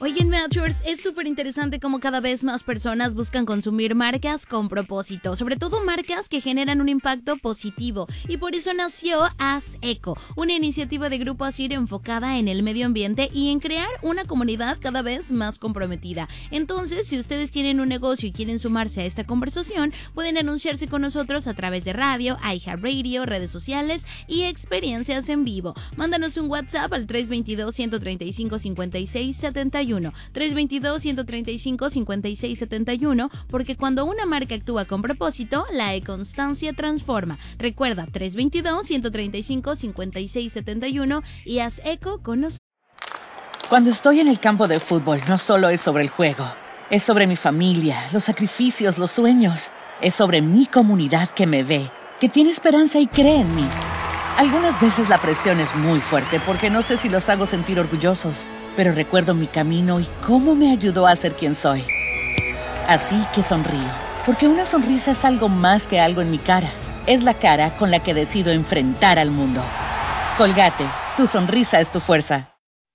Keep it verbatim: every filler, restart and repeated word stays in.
Hoy en Matchers es súper interesante cómo cada vez más personas buscan consumir marcas con propósito, sobre todo marcas que generan un impacto positivo, y por eso nació Haz Eco, una iniciativa de Grupo Asir enfocada en el medio ambiente y en crear una comunidad cada vez más comprometida. Entonces, si ustedes tienen un negocio y quieren sumarse a esta conversación, pueden anunciarse con nosotros a través de radio, iHeartRadio, redes sociales y experiencias en vivo. Mándanos un WhatsApp al tres dos dos, uno tres cinco, cinco seis siete uno, tres dos dos, uno tres cinco, cinco seis siete uno, porque cuando una marca actúa con propósito, la e-constancia transforma. Recuerda, tres dos dos, uno tres cinco, cinco seis siete uno y haz eco con nosotros. Cuando estoy en el campo de fútbol, no solo es sobre el juego, es sobre mi familia, los sacrificios, los sueños. Es sobre mi comunidad que me ve, que tiene esperanza y cree en mí. Algunas veces la presión es muy fuerte porque no sé si los hago sentir orgullosos, pero recuerdo mi camino y cómo me ayudó a ser quien soy. Así que sonrío, porque una sonrisa es algo más que algo en mi cara. Es la cara con la que decido enfrentar al mundo. Colgate, tu sonrisa es tu fuerza.